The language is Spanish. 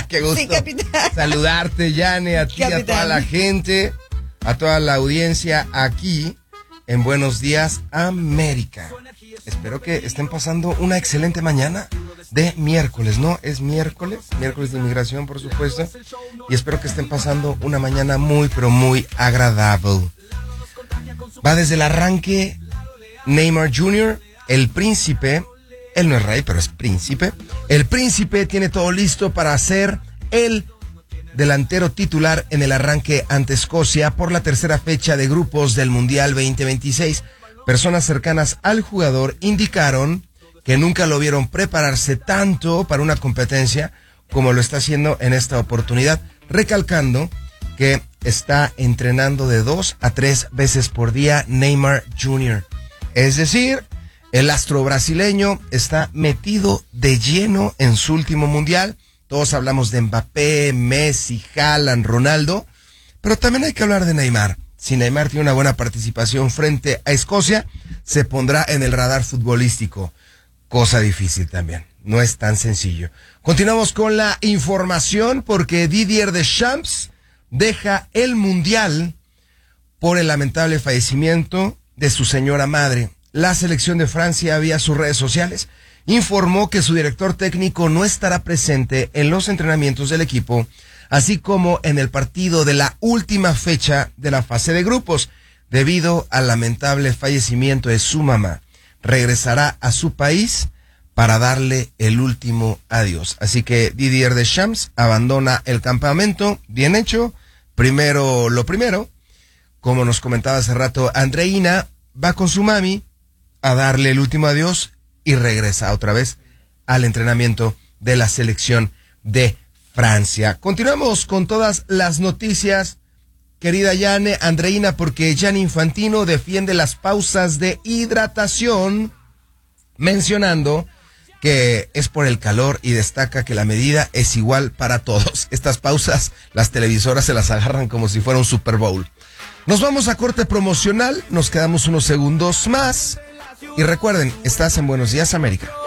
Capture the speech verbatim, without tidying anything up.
Qué gusto. Sí, capitán. Saludarte, Yane, a ti, Capitán. a toda la gente, a toda la audiencia aquí en Buenos Días América. Espero que estén pasando una excelente mañana de miércoles, ¿no? Es miércoles, miércoles de inmigración, por supuesto. Y espero que estén pasando una mañana muy, pero muy agradable. Va desde el arranque Neymar junior, el príncipe. Él no es rey, pero es príncipe. El príncipe tiene todo listo para ser el delantero titular en el arranque ante Escocia por la tercera fecha de grupos del Mundial veinte veintiséis. Personas cercanas al jugador indicaron que nunca lo vieron prepararse tanto para una competencia como lo está haciendo en esta oportunidad, recalcando que está entrenando de dos a tres veces por día Neymar junior Es decir, el astro brasileño está metido de lleno en su último mundial. Todos hablamos de Mbappé, Messi, Haaland, Ronaldo, pero también hay que hablar de Neymar. Si Neymar tiene una buena participación frente a Escocia, se pondrá en el radar futbolístico. Cosa difícil también, no es tan sencillo. Continuamos con la información porque Didier Deschamps deja el mundial por el lamentable fallecimiento de su señora madre. La selección de Francia, vía sus redes sociales, informó que su director técnico no estará presente en los entrenamientos del equipo, así como en el partido de la última fecha de la fase de grupos, debido al lamentable fallecimiento de su mamá. Regresará a su país para darle el último adiós. Así que Didier Deschamps abandona el campamento. Bien hecho. Primero lo primero, como nos comentaba hace rato Andreina, va con su mami a darle el último adiós y regresa otra vez al entrenamiento de la selección de Francia. Continuamos con todas las noticias, querida Yane, Andreina, porque Gianni Infantino defiende las pausas de hidratación, mencionando que es por el calor y destaca que la medida es igual para todos. Estas pausas, las televisoras se las agarran como si fuera un Super Bowl. Nos vamos a corte promocional, nos quedamos unos segundos más. Y recuerden, estás en Buenos Días América.